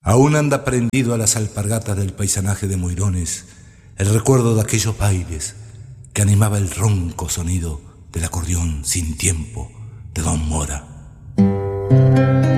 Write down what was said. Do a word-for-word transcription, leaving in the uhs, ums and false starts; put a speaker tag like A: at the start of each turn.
A: Aún anda prendido a las alpargatas del paisanaje de Moirones el recuerdo de aquellos bailes que animaba el ronco sonido del acordeón sin tiempo de Don Mora.